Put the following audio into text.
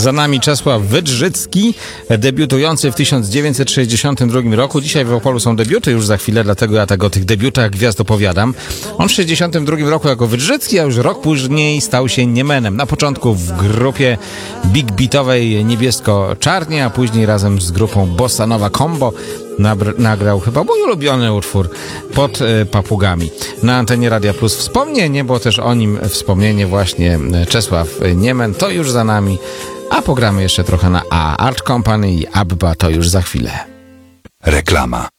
Za nami Czesław Wydrzycki, debiutujący w 1962 roku. Dzisiaj w Opolu są debiuty już za chwilę, dlatego ja tak o tych debiutach gwiazd opowiadam. On w 1962 roku jako Wydrzycki, a już rok później stał się Niemanem. Na początku w grupie big beatowej Niebiesko-Czarnie, a później razem z grupą Bossa Nova Combo nagrał chyba mój ulubiony utwór Pod papugami. Na antenie Radia Plus wspomnienie, bo też o nim wspomnienie właśnie Czesław Niemen, to już za nami, a pogramy jeszcze trochę na A. Art Company i Abba to już za chwilę. Reklama.